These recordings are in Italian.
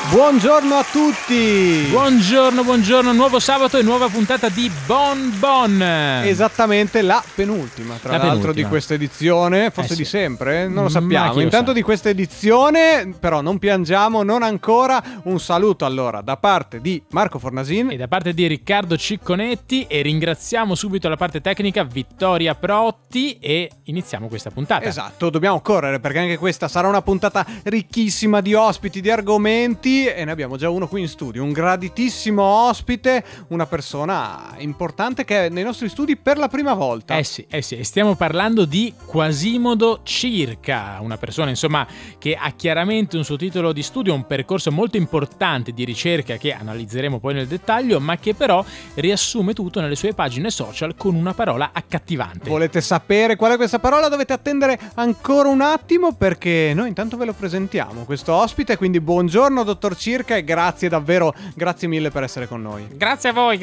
Buongiorno a tutti! Buongiorno, nuovo sabato e nuova puntata di Bon Bon. Esattamente la penultima, tra l'altro, di questa edizione, forse sì. di sempre, non lo sappiamo. Lo Intanto sa. di questa edizione, però non piangiamo, non ancora. Un saluto allora da parte di Marco Fornasin E da parte di Riccardo Cicconetti, e ringraziamo subito la parte tecnica Vittoria Protti e iniziamo questa puntata. Esatto, dobbiamo correre perché anche questa sarà una puntata ricchissima di ospiti, di argomenti, e ne abbiamo già uno qui in studio, un graditissimo ospite, una persona importante che è nei nostri studi per la prima volta. Eh sì, stiamo parlando di Quasimodo Circa, una persona insomma che ha chiaramente un suo titolo di studio, un percorso molto importante di ricerca che analizzeremo poi nel dettaglio, ma che però riassume tutto nelle sue pagine social con una parola accattivante. Volete sapere qual è questa parola? Dovete attendere ancora un attimo perché noi intanto ve lo presentiamo, questo ospite, quindi buongiorno dottor Circa e grazie mille per essere con noi. Grazie a voi.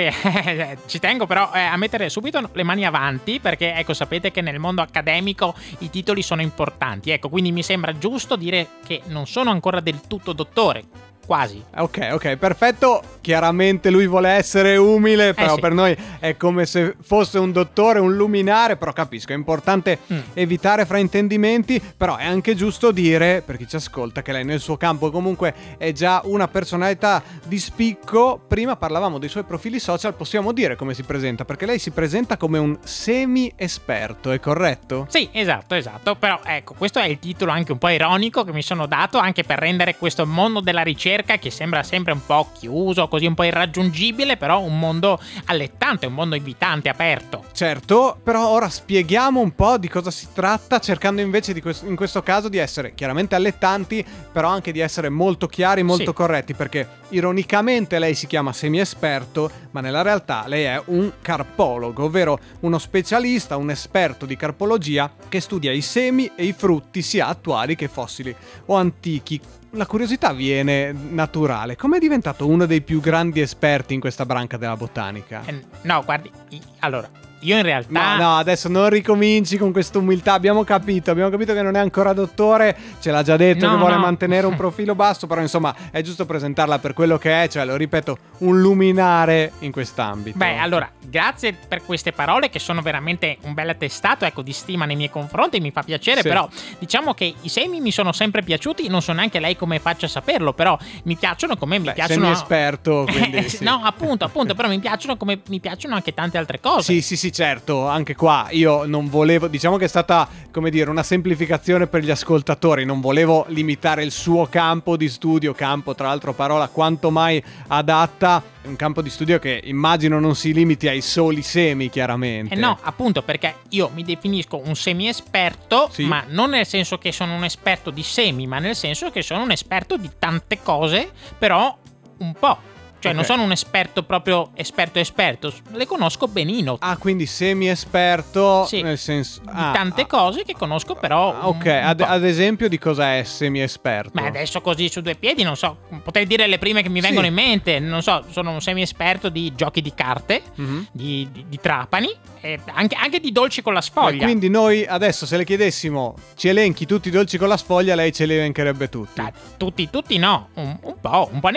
Ci tengo però a mettere subito le mani avanti perché ecco, sapete che nel mondo accademico i titoli sono importanti, ecco, quindi mi sembra giusto dire che non sono ancora del tutto dottore. Quasi. Ok, perfetto. Chiaramente lui vuole essere umile, però sì. Per noi è come se fosse un dottore, un luminare, però capisco, è importante evitare fraintendimenti, però è anche giusto dire, per chi ci ascolta, che lei nel suo campo comunque è già una personalità di spicco. Prima parlavamo dei suoi profili social, possiamo dire come si presenta, perché lei si presenta come un semi-esperto, è corretto? Sì, esatto, però ecco, questo è il titolo anche un po' ironico che mi sono dato anche per rendere questo mondo della ricerca, che sembra sempre un po' chiuso, così un po' irraggiungibile, però un mondo allettante, un mondo invitante, aperto. Certo, però ora spieghiamo un po' di cosa si tratta, cercando invece in questo caso di essere chiaramente allettanti, però anche di essere molto chiari, molto corretti, perché ironicamente lei si chiama semi-esperto, ma nella realtà lei è un carpologo, ovvero uno specialista, un esperto di carpologia che studia i semi e i frutti sia attuali che fossili o antichi. La curiosità viene naturale. Come è diventato uno dei più grandi esperti in questa branca della botanica? No, guardi, allora, io in realtà... No, adesso non ricominci con questa umiltà. Abbiamo capito che non è ancora dottore. Ce l'ha già detto che vuole mantenere un profilo basso, però insomma è giusto presentarla per quello che è, cioè, lo ripeto, un luminare in quest'ambito. Beh, allora, grazie per queste parole che sono veramente un bel attestato, ecco, di stima nei miei confronti, mi fa piacere, però diciamo che i semi mi sono sempre piaciuti, non so neanche lei come faccia a saperlo, però mi piacciono come mi piacciono... Sei esperto, quindi sì. No, appunto, però mi piacciono come mi piacciono anche tante altre cose. Sì, certo, anche qua io non volevo, diciamo che è stata, come dire, una semplificazione per gli ascoltatori, non volevo limitare il suo campo di studio, campo tra l'altro parola quanto mai adatta, un campo di studio che immagino non si limiti ai soli semi, chiaramente. No, appunto, perché io mi definisco un semi-esperto, ma non nel senso che sono un esperto di semi, ma nel senso che sono un esperto di tante cose, però un po'. Cioè non sono un esperto proprio esperto, le conosco benino. Ah, quindi semi-esperto, sì, nel senso... di tante cose che conosco però... Ok, ad esempio di cosa è semi-esperto? Ma adesso così su due piedi, non so, potrei dire le prime che mi vengono in mente, non so, sono un semi-esperto di giochi di carte, di Trapani, e anche di dolci con la sfoglia. Quindi noi adesso se le chiedessimo ci elenchi tutti i dolci con la sfoglia, lei ce li elencherebbe tutti. Tutti no, un po'